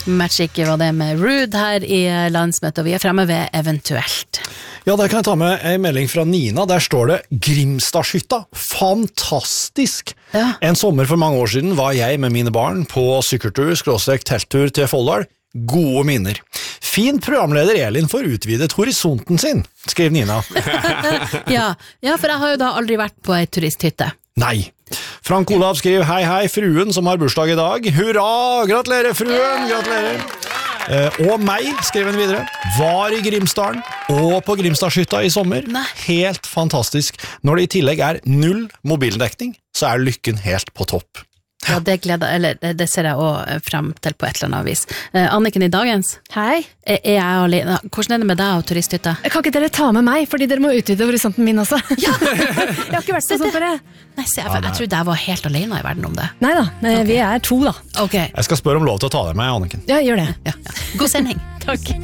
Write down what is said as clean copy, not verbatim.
Magic var det med Rude her i landsmøtet, og vi fremme ved eventuelt. Ja, der kan jeg ta med en melding fra Nina. Der står det Grimstadshytta. Fantastisk! Ja. En sommer for mange år siden var jeg med mine barn på sykkeltur/telttur til Folldal. Gode minner. Fin programleder Elin får utvidet horisonten sin, skrev Nina. Ja, for jeg har jo da aldri vært på ei turisthytte. Nei. Frank Olav skriver hei, fruen som har bursdag i dag. Hurra! Gratulerer, fruen! Gratulerer! Og meg, skrev hun videre, var i Grimsdalen og på Grimstadshytta i sommer. Nei. Helt fantastisk. Når det i tillegg er 0 mobildekning, så er lykken helt på topp. Ja, det ser jeg også frem til på et eller annet vis. Anniken i dagens, Hei. er jeg alene? Hvordan det med deg og turisthytta? Kan ikke dere ta med meg, fordi dere må utvide horisonten min også? Ja! Jeg har ikke vært på sånt før jeg. Nei, jeg trodde jeg var helt alene i verden om det. Neida, vi er 2 da. Ok. Jeg skal spørre om lov til å ta deg med, Anniken. Ja, gjør det. Ja. God sending. Takk.